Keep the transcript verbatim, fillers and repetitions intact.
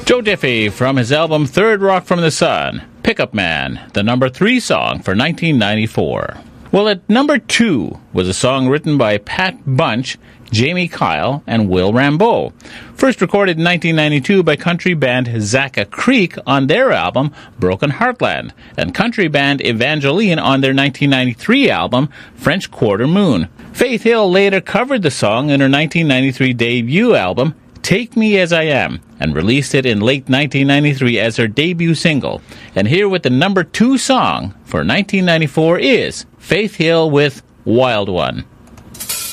Joe Diffie from his album Third Rock from the Sun, Pickup Man, the number three song for nineteen ninety-four. Well, at number two was a song written by Pat Bunch, Jamie Kyle, and Will Rambeau. First recorded in nineteen ninety-two by country band Zacca Creek on their album Broken Heartland, and country band Evangeline on their nineteen ninety-three album French Quarter Moon. Faith Hill later covered the song in her nineteen ninety-three debut album Take Me As I Am, and released it in late nineteen ninety-three as her debut single. And here with the number two song for nineteen ninety-four is Faith Hill with Wild One.